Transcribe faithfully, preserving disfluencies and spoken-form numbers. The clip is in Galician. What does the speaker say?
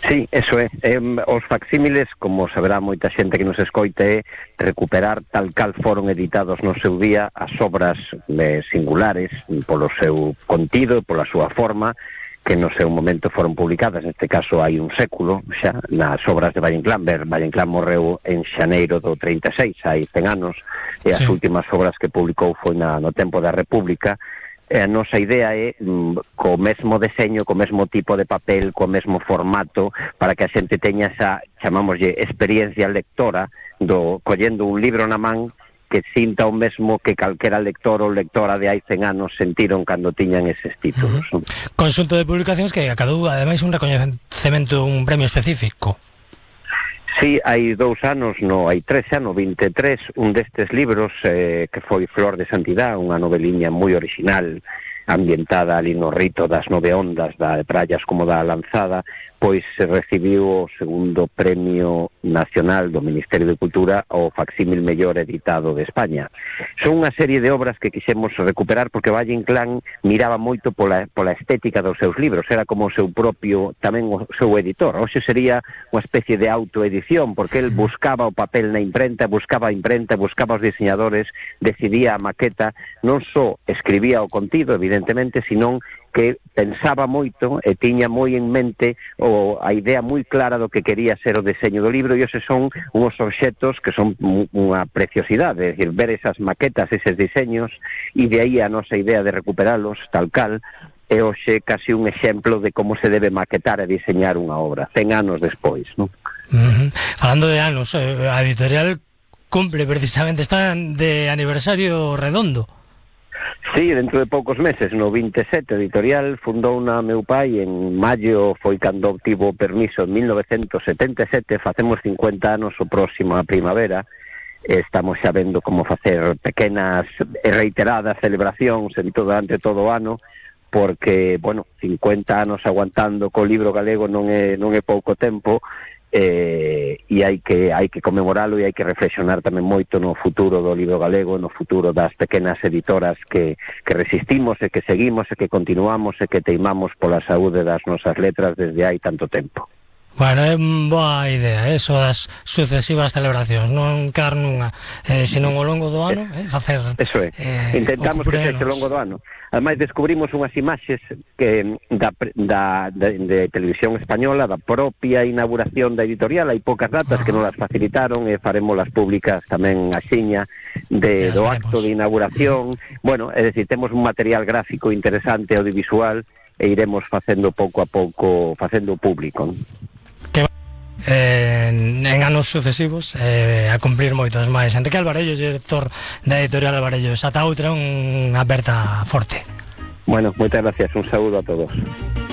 Sí, eso é. Eh, os facsímiles, como saberá moita xente que nos escoite, é recuperar tal cal foron editados no seu día as obras eh, singulares polo seu contido e pola súa forma, que no seu momento foron publicadas, neste caso hai un século xa, nas obras de Valle Inclán. Ver, Valle Inclán morreu en xaneiro do trinta e seis, hai cen anos, e as sí. últimas obras que publicou foi na, no tempo da República. E a nosa idea é, mm, co mesmo deseño, co mesmo tipo de papel, co mesmo formato, para que a xente teña esa, chamámoslle, experiencia lectora, do collendo un libro na man, que sinta o mesmo que calquera lector ou lectora de hai cen anos sentiron cando tiñan eses títulos. Uh-huh. Conxunto de publicacións que acadou, ademais, un recoñecemento, un premio específico. Sí, hai dous anos, no, hai tres anos, vinte e tres, un destes libros eh, que foi Flor de Santidad, unha noveliña moi original, ambientada ali no rito das nove ondas da praias como da Lanzada, pois se recibiu o segundo premio nacional do Ministerio de Cultura ao facsímil mellor editado de España. Son unha serie de obras que quixemos recuperar porque Valle Inclán miraba moito pola, pola estética dos seus libros, era como o seu propio, tamén o seu editor. Hoxe sería unha especie de autoedición, porque el buscaba o papel na imprenta, buscaba a imprenta, buscaba os diseñadores, decidía a maqueta, non só escribía o contido, evidentemente, senón que pensaba moito e tiña moi en mente o, a idea moi clara do que quería ser o deseño do libro, e eses son uns obxectos que son unha preciosidade, é dicir, ver esas maquetas, eses diseños, e de aí a nosa idea de recuperalos tal cal, é hoxe casi un exemplo de como se debe maquetar e diseñar unha obra, cen anos despois, non? Uh-huh. Falando de anos, eh, a editorial cumple precisamente, está de aniversario redondo. Sí, dentro de poucos meses, no vinte e sete, editorial fundou na meu pai, en maio foi cando obtivo o permiso en mil novecentos setenta e sete, facemos cincuenta anos o próximo a primavera, estamos xa vendo como facer pequenas e reiteradas celebracións en todo, durante todo o ano, porque, bueno, cincuenta anos aguantando co libro galego non é, non é pouco tempo, Eh, e hai que hai que conmemoralo e hai que reflexionar tamén moito no futuro do libro galego, no futuro das pequenas editoras que, que resistimos e que seguimos e que continuamos e que teimamos pola saúde das nosas letras desde hai tanto tempo. Bueno, é boa idea, eso das sucesivas celebracións, non quedar nunha, eh, senón ao longo do ano, eh, facer... Eso é, eh, intentamos que sexe ao longo do ano. Ademais, descubrimos unhas imaxes que da, da, de, de televisión española, da propia inauguración da editorial, hai poucas datas ah. que nos las facilitaron e faremos las públicas tamén a xiña de, do acto de inauguración. Bueno, é dicir, temos un material gráfico interesante, audiovisual, e iremos facendo pouco a pouco, facendo público, non? Eh, en anos sucesivos eh, a cumprir moitos máis. Enrique Alvarello, director da editorial Alvarello, ata outra, unha aperta forte. Bueno, moitas gracias, un saúdo a todos.